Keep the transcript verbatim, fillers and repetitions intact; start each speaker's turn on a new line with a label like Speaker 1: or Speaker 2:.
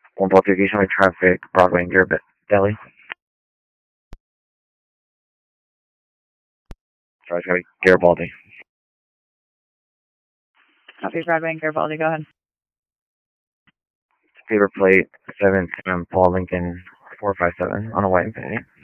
Speaker 1: one Baltic Eastern traffic, Broadway and Garibaldi. Delhi. Sorry, it's going to be Garibaldi.
Speaker 2: Copy, Broadway and Garibaldi, go ahead.
Speaker 1: Paper plate seven seven Paul Lincoln four five seven on a white Infinity.